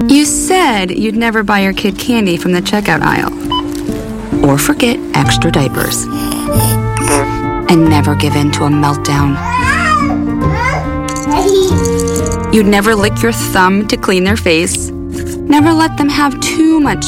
You said you'd never buy your kid candy from the checkout aisle. Or forget extra diapers. And never give in to a meltdown. You'd never lick your thumb to clean their face. Never let them have too much